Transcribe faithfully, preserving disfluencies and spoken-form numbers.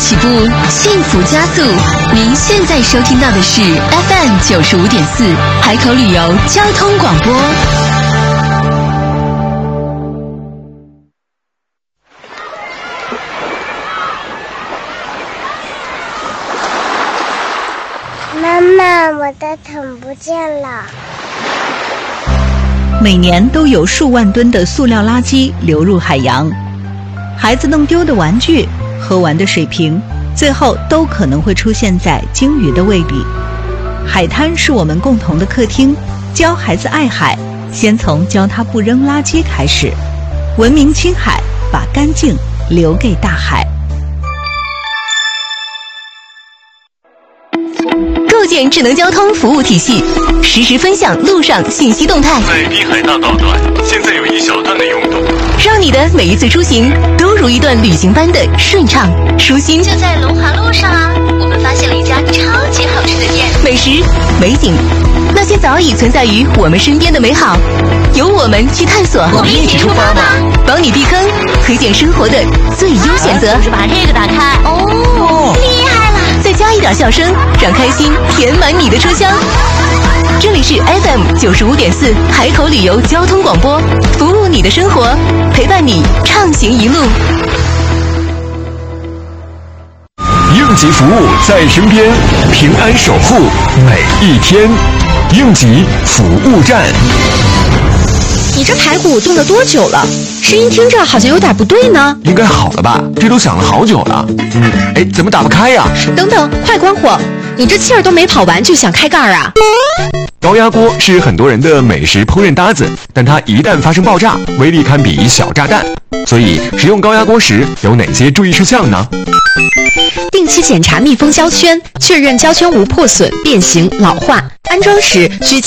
起步，幸福加速。您现在收听到的是 F M 九十五点四海口旅游交通广播。 妈妈，我的桶不见了。 每年都有数万吨的塑料垃圾流入海洋，孩子弄丢的玩具、喝完的水瓶，最后都可能会出现在鲸鱼的胃里。海滩是我们共同的客厅，教孩子爱海，先从教他不扔垃圾开始。文明青海，把干净留给大海。 构建智能交通服务体系，实时分享路上信息动态。 在滨海大道段，现在有一小段的拥堵， 让你的每一次出行都如一段旅行般的顺畅舒心。 就在龙华路上啊，我们发现了一家超级好吃的店， 美食、美景，那些早已存在于我们身边的美好，由我们去探索。 我们一起出发吧， 帮你避坑，推荐生活的最优选择。 就是把这个打开，哦，厉害了！ 再加一点笑声，让开心填满你的车厢。这里是 F M 九十五点四海口旅游交通广播，服务你的生活，陪伴你畅行一路。 应急服务在身边，平安守护每一天。应急服务站。 你这排骨炖了多久了？声音听着好像有点不对呢。 应该好了吧？这都响了好久了。嗯，哎，怎么打不开呀？ 等等，快关火！你这气儿都没跑完就想开盖儿啊？ 高压锅是很多人的美食烹饪搭子，但它一旦发生爆炸，威力堪比小炸弹。所以使用高压锅时有哪些注意事项呢？ 定期检查密封胶圈，确认胶圈无破损、变形、老化。安装时需